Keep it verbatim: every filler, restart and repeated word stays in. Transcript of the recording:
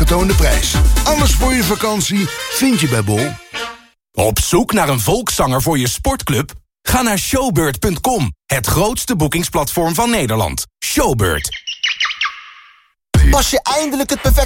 eerbetoonde prijs. Alles voor je vakantie vind je bij Bol. Op zoek naar een volkszanger voor je sportclub? Ga naar showbird punt com, het grootste boekingsplatform van Nederland. Showbird. Pas je eindelijk het perfecte